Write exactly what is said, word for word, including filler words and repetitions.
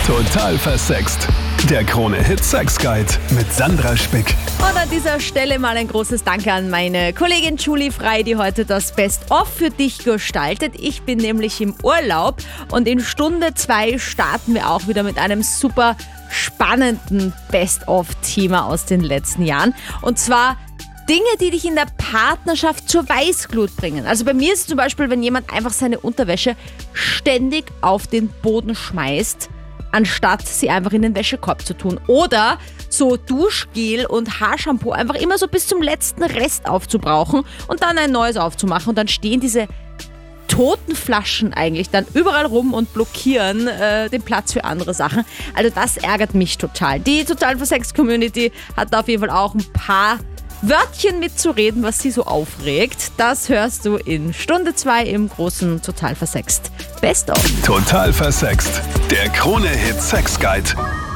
Total versext. Der Krone-Hit Sex Guide mit Sandra Spick. Und an dieser Stelle mal ein großes Danke an meine Kollegin Julie Frey, die heute das Best-of für dich gestaltet. Ich bin nämlich im Urlaub und in Stunde zwei starten wir auch wieder mit einem super spannenden Best-of-Thema aus den letzten Jahren. Und zwar Dinge, die dich in der Partnerschaft zur Weißglut bringen. Also bei mir ist es zum Beispiel, wenn jemand einfach seine Unterwäsche ständig auf den Boden schmeißt, anstatt sie einfach in den Wäschekorb zu tun. Oder so Duschgel und Haarshampoo einfach immer so bis zum letzten Rest aufzubrauchen und dann ein neues aufzumachen. Und dann stehen diese toten Flaschen eigentlich dann überall rum und blockieren äh, den Platz für andere Sachen. Also das ärgert mich total. Die Total Versext Community hat da auf jeden Fall auch ein paar Wörtchen mitzureden, was sie so aufregt. Das hörst du in Stunde zwei im großen Total Versext Best of. Total versext. Der Krone-Hit Sex Guide.